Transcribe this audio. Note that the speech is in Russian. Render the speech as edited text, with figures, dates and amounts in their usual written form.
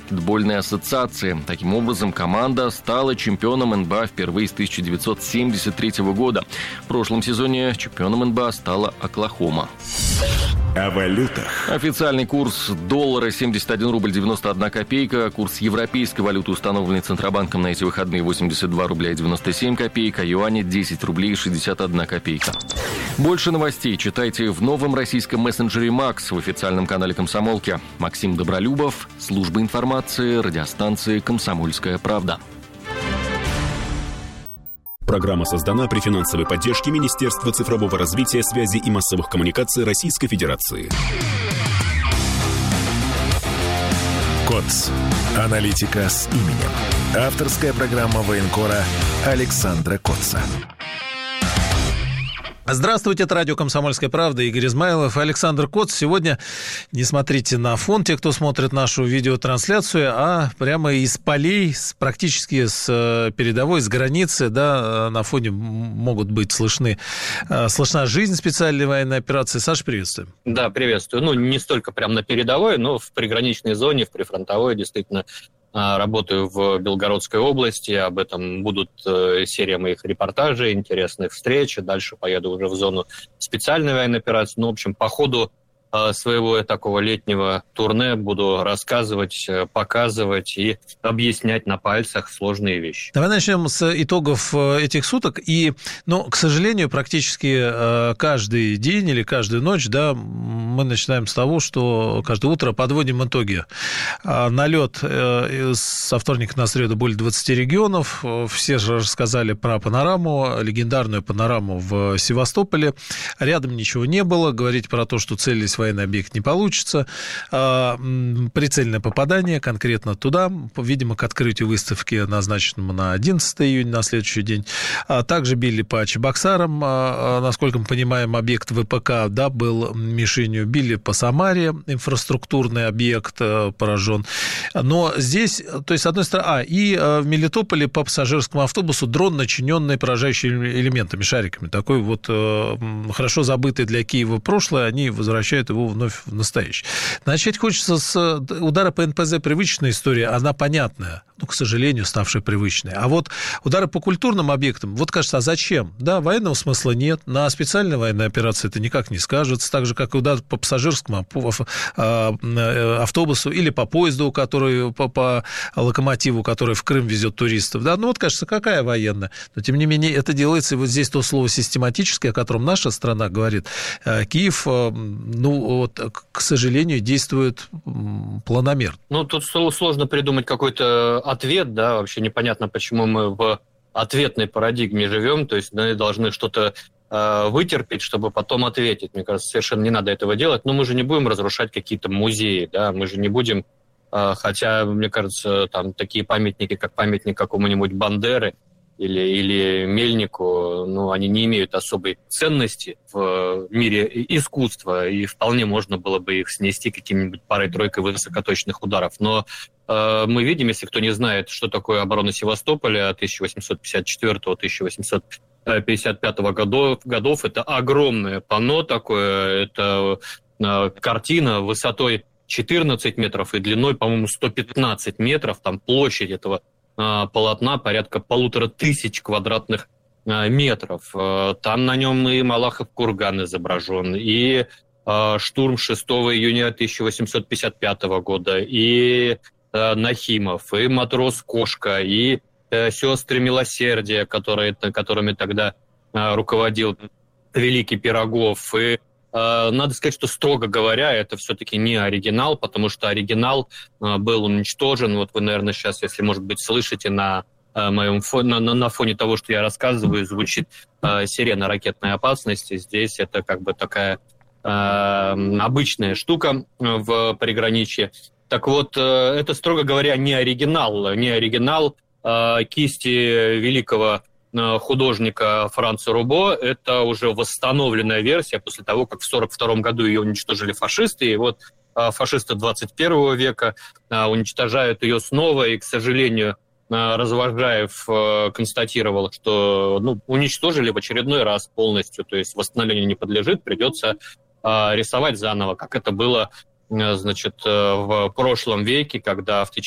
баскетбольной ассоциации. Таким образом, команда стала чемпионом НБА впервые с 1973 года. В прошлом сезоне чемпионом НБА стала Оклахома. О валютах. Официальный курс доллара 71 рубль 91 копейка. Курс европейской валюты, установленный Центробанком на эти выходные, 82 рубля 97 копеек, а юани 10 рублей 61 копейка. Больше новостей читайте в новом российском мессенджере «Макс» в официальном канале «Комсомолки». Максим Добролюбов, служба информации, радиостанции «Комсомольская правда». Программа создана при финансовой поддержке Министерства цифрового развития, связи и массовых коммуникаций Российской Федерации. КОЦ. Аналитика с именем. Авторская программа военкора Александра Котца. Здравствуйте, это радио «Комсомольская правда», Игорь Измайлов, Александр Котц. Сегодня не смотрите на фон, те, кто смотрит нашу видеотрансляцию, а прямо из полей, практически с передовой, с границы, да, на фоне могут быть слышна жизнь специальной военной операции. Саша, приветствуем. Да, приветствую. Не столько прям на передовой, но в приграничной зоне, в прифронтовой, действительно, работаю в Белгородской области, об этом будут серия моих репортажей, интересных встреч. Дальше поеду уже в зону специальной военной операции. В общем, по ходу своего такого летнего турне буду рассказывать, показывать и объяснять на пальцах сложные вещи. Давай начнем с итогов этих суток. И, к сожалению, практически каждый день или каждую ночь, да, мы начинаем с того, что каждое утро подводим итоги. Налет со вторника на среду более 20 регионов. Все же рассказали про панораму, легендарную панораму в Севастополе. Рядом ничего не было. Говорить про то, что целились военный объект, не получится. Прицельное попадание конкретно туда, видимо, к открытию выставки, назначенному на 11 июня, на следующий день. Также били по Чебоксарам, насколько мы понимаем, объект ВПК, да, был мишенью. Били по Самаре, инфраструктурный объект поражен. Но здесь, то есть, с одной стороны, и в Мелитополе по пассажирскому автобусу дрон, начиненный поражающими элементами, шариками. Такой вот хорошо забытый для Киева прошлое, они возвращают его вновь в настоящее. Начать хочется с удара по НПЗ. Привычная история, она понятная, к сожалению, ставшая привычной. А вот удары по культурным объектам, кажется, а зачем? Да, военного смысла нет, на специальной военной операции это никак не скажется, так же, как и удар по пассажирскому автобусу или по поезду, который, по локомотиву, который в Крым везет туристов. Да, кажется, какая военная? Но, тем не менее, это делается, и вот здесь то слово «систематическое», о котором наша страна говорит. Киев, к сожалению, действует планомерно. Тут сложно придумать какой-то ответ, да, вообще непонятно, почему мы в ответной парадигме живем, то есть мы должны что-то вытерпеть, чтобы потом ответить. Мне кажется, совершенно не надо этого делать, но мы же не будем разрушать какие-то музеи, да, мы же не будем, хотя, мне кажется, там такие памятники, как памятник какому-нибудь Бандеры, или Мельнику, они не имеют особой ценности в мире искусства, и вполне можно было бы их снести какими-нибудь парой-тройкой высокоточных ударов. Но мы видим, если кто не знает, что такое оборона Севастополя 1854-1855 годов, это огромное панно такое, это картина высотой 14 метров и длиной, по-моему, 115 метров, там площадь этого полотна порядка 1500 квадратных метров. Там на нем и Малахов курган изображен, и штурм 6 июня 1855 года, и Нахимов, и матрос-кошка, и сестры милосердия, которыми тогда руководил Великий Пирогов. И надо сказать, что, строго говоря, это все-таки не оригинал, потому что оригинал был уничтожен. Вот вы, наверное, сейчас, если, может быть, слышите на моем фоне, на фоне того, что я рассказываю, звучит сирена ракетной опасности. Здесь это как бы такая обычная штука в приграничье. Так вот, это, строго говоря, не оригинал кисти великого художника Франца Рубо. Это уже восстановленная версия после того, как в 1942 году ее уничтожили фашисты. И вот фашисты 21 века уничтожают ее снова. И, к сожалению, Развожаев констатировал, что уничтожили в очередной раз полностью. То есть восстановлению не подлежит, придется рисовать заново, как это было в прошлом веке, когда в течение